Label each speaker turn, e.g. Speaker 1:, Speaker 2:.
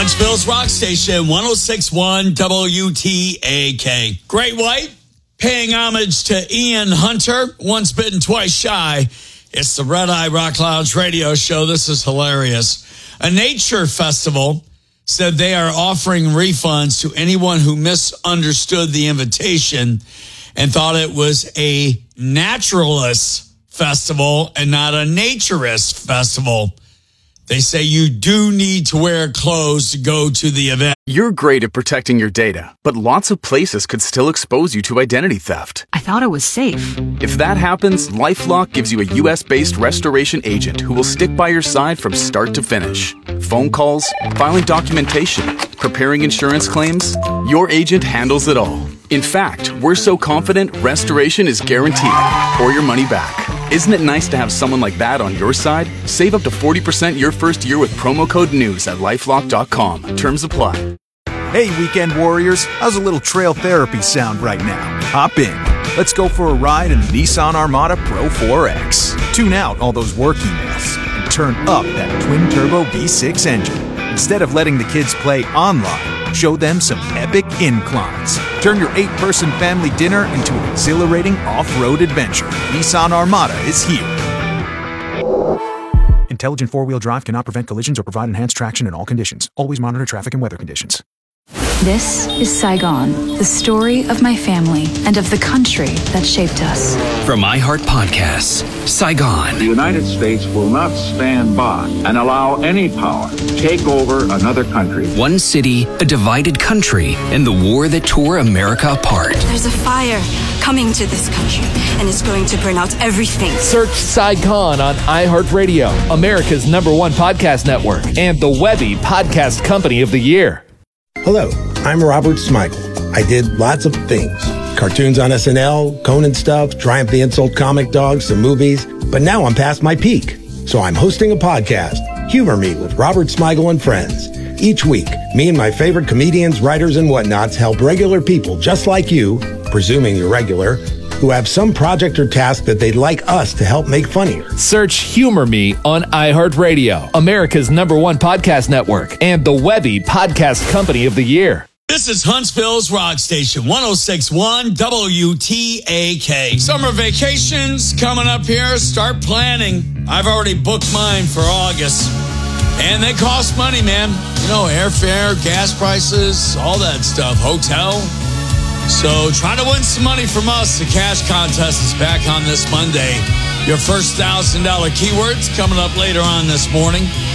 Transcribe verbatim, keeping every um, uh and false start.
Speaker 1: Huntsville's Rock Station, one oh six point one W T A K. Great White, paying homage to Ian Hunter, once bitten, twice shy. It's the Red Eye Rock Lounge radio show. This is hilarious. A nature festival said they are offering refunds to anyone who misunderstood the invitation and thought it was a naturalist festival and not a naturist festival. They say you do need to wear clothes to go to the event.
Speaker 2: You're great at protecting your data, but lots of places could still expose you to identity theft.
Speaker 3: I thought it was safe.
Speaker 2: If that happens, LifeLock gives you a U S-based restoration agent who will stick by your side from start to finish. Phone calls, filing documentation, preparing insurance claims, your agent handles it all. In fact, we're so confident restoration is guaranteed or your money back. Isn't it nice to have someone like that on your side? Save up to forty percent your first year with promo code NEWS at LifeLock dot com. Terms apply.
Speaker 4: Hey, weekend warriors, how's a little trail therapy sound right now? Hop in. Let's go for a ride in the Nissan Armada Pro four X. Tune out all those work emails and turn up that twin-turbo V six engine. Instead of letting the kids play online, show them some epic inclines. Turn your eight-person family dinner into an exhilarating off-road adventure. Nissan Armada is here. Intelligent four-wheel drive cannot prevent collisions or provide enhanced traction in all conditions. Always monitor traffic and weather conditions.
Speaker 3: This is Saigon, the story of my family and of the country that shaped us.
Speaker 5: From iHeart Podcasts, Saigon.
Speaker 6: The United States will not stand by and allow any power to take over another country.
Speaker 5: One city, a divided country, and the war that tore America apart.
Speaker 7: There's a fire coming to this country, and it's going to burn out everything.
Speaker 8: Search Saigon on iHeartRadio, America's number one podcast network, and the Webby Podcast Company of the Year.
Speaker 9: Hello, I'm Robert Smigel. I did lots of things. Cartoons on S N L, Conan stuff, Triumph the Insult Comic Dogs, some movies. But now I'm past my peak. So I'm hosting a podcast, Humor Me with Robert Smigel and Friends. Each week, me and my favorite comedians, writers, and whatnots help regular people just like you, presuming you're regular, who have some project or task that they'd like us to help make funnier.
Speaker 8: Search Humor Me on iHeartRadio, America's number one podcast network, and the Webby Podcast Company of the Year.
Speaker 1: This is Huntsville's Rock Station, one oh six point one W T A K. Summer vacations coming up here. Start planning. I've already booked mine for August. And they cost money, man. You know, airfare, gas prices, all that stuff, hotel. So try to win some money from us. The cash contest is back on this Monday. Your first one thousand dollars keywords coming up later on this morning.